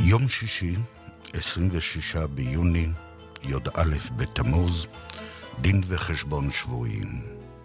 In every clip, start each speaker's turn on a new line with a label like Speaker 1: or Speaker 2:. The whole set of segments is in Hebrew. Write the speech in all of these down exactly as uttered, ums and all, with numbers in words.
Speaker 1: יום שישי, עשרים ושישה ביוני, יוד א' בתמוז, דין וחשבון שבועיים.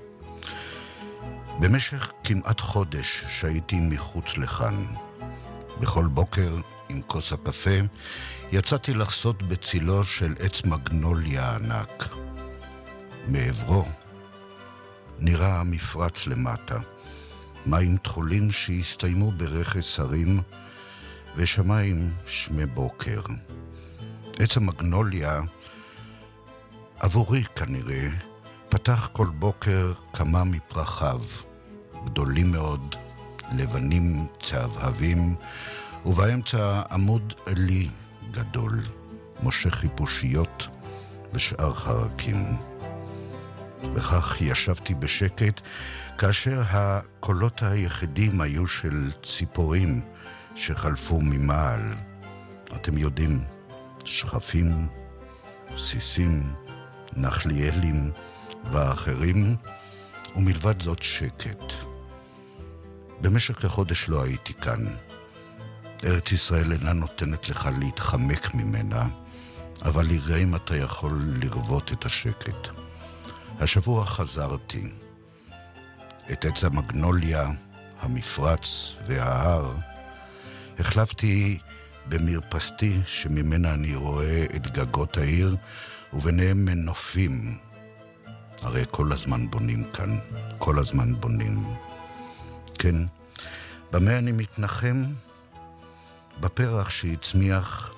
Speaker 1: במשך כמעט חודש שהייתי מחוץ לכאן. בכל בוקר עם כוס הקפה יצאתי לחסות בצילו של עץ מגנוליה ענק. מעברו נראה המפרץ למטה, מים תחולים שהסתיימו ברכס הרים ושמיים שמי בוקר. עץ המגנוליה עבורי כנראה פתח כל בוקר כמה מפרחיו, גדולים מאוד, לבנים צהבהבים, ובאמצע עמוד עלי גדול, מושך חיפושיות ושאר חרקים. וכך ישבתי בשקט, כאשר הקולות היחידים היו של ציפורים שחלפו ממעל. אתם יודעים, שחפים, סיסים, נחליאלים ואחרים, ומלבד זאת שקט. במשך כחודש לא הייתי כאן. ארץ ישראל אינה נותנת לך להתחמק ממנה, אבל לרגעים אתה יכול לרבות את השקט. השבוע חזרתי. את עץ המגנוליה, המפרץ וההר, החלפתי במרפסתי שממנה אני רואה את גגות העיר, וביניהם מנופים. הרי כל הזמן בונים כאן, כל הזמן בונים. כן, במה אני מתנחם? בפרח שהצמיח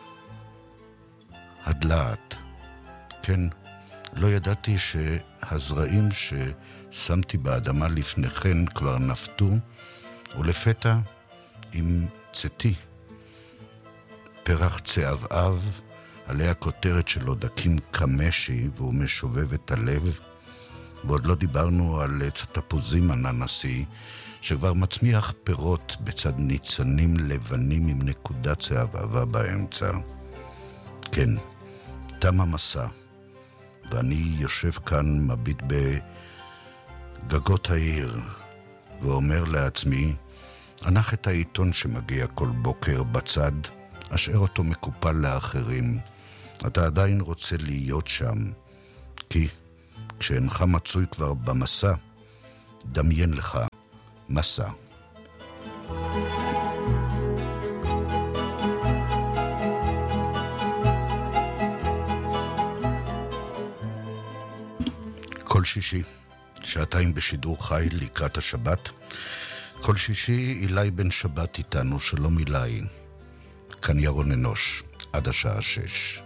Speaker 1: הדלעת. כן, לא ידעתי שהזרעים ששמתי באדמה לפני כן כבר נפתו, ולפתע עם צאתי פרח צהבהב, עליה כותרת שלו דקים כמשי, והוא משובב את הלב. ועוד לא דיברנו על עץ התפוזים הננסי, שכבר מצמיח פירות בצד ניצנים לבנים עם נקודה צהבהבה באמצע. כן, תם המסע, ואני יושב כאן מביט בגגות העיר, ואומר לעצמי, הנח את העיתון שמגיע כל בוקר בצד, אשאר אותו מקופל לאחרים. אתה עדיין רוצה להיות שם, כי כשאינך מצוי כבר במסע, דמיין לך מסע. כל שישי, שעתיים בשידור חי לקראת השבת. כל שישי אילי בן שבת איתנו, שלום אילי. כאן ירון אנוש, עד השעה שש.